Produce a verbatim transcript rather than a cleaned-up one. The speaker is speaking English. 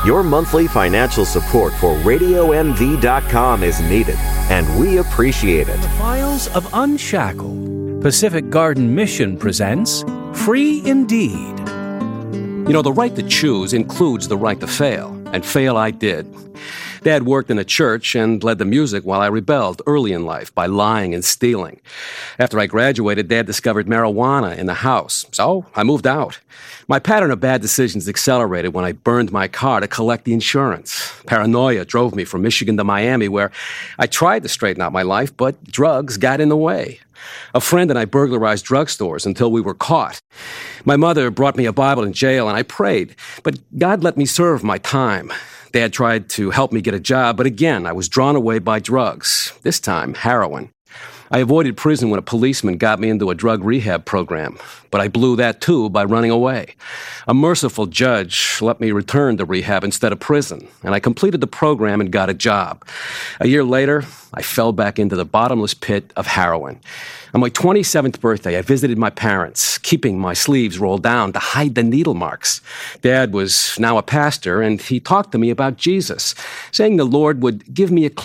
Your monthly financial support for radio m v dot com is needed, and we appreciate it. The Files of Unshackled. Pacific Garden Mission presents Free Indeed. You know, the right to choose includes the right to fail, and fail I did. Dad worked in a church and led the music while I rebelled early in life by lying and stealing. After I graduated, Dad discovered marijuana in the house, so I moved out. My pattern of bad decisions accelerated when I burned my car to collect the insurance. Paranoia drove me from Michigan to Miami, where I tried to straighten out my life, but drugs got in the way. A friend and I burglarized drugstores until we were caught. My mother brought me a Bible in jail, and I prayed, but God let me serve my time. Dad tried to help me get a job, but again, I was drawn away by drugs, this time heroin. I avoided prison when a policeman got me into a drug rehab program, but I blew that too by running away. A merciful judge let me return to rehab instead of prison, and I completed the program and got a job. A year later, I fell back into the bottomless pit of heroin. On my twenty-seventh birthday, I visited my parents, keeping my sleeves rolled down to hide the needle marks. Dad was now a pastor, and he talked to me about Jesus, saying the Lord would give me a clean